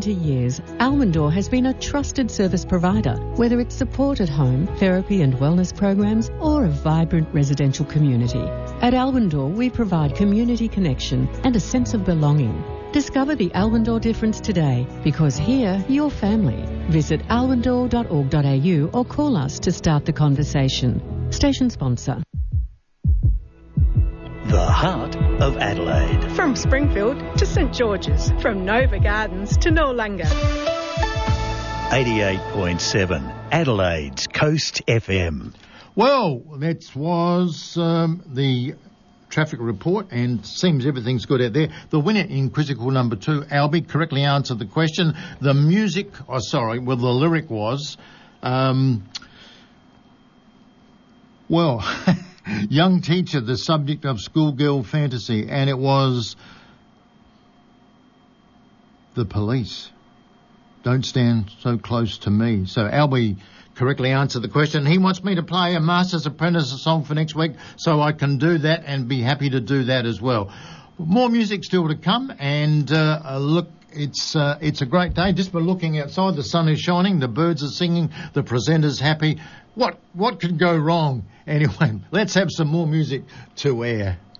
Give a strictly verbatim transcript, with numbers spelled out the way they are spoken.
seventy years, Almondor has been a trusted service provider, whether it's support at home, therapy and wellness programs, or a vibrant residential community. At Almondor, we provide community connection and a sense of belonging. Discover the Almondor difference today, because here, you're family. Visit almondor dot org dot a u or call us to start the conversation. Station sponsor. The heart of Adelaide. From Springfield to St George's, from Nova Gardens to Noarlunga. eighty-eight point seven, Adelaide's Coast F M. Well, that was um, the traffic report, and seems everything's good out there. The winner in quizzical number two, Albie, correctly answered the question. The music, oh sorry, well the lyric was, um, well, young teacher, the subject of schoolgirl fantasy, and it was The Police. Don't stand so close to me. So Albie correctly answered the question. He wants me to play a Master's Apprentice song for next week, so I can do that and be happy to do that as well. More music still to come, and uh, look, it's uh, it's a great day. Just by looking outside, the sun is shining, the birds are singing, the presenter's happy. What what could go wrong? Anyway, let's have some more music to air.